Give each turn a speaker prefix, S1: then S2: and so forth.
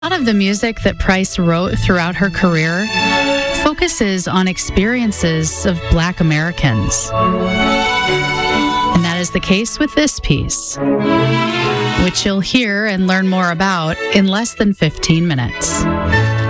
S1: A lot of the music that Price wrote throughout her career focuses on experiences of Black Americans. And that is the case with this piece, which you'll hear and learn more about in less than 15 minutes.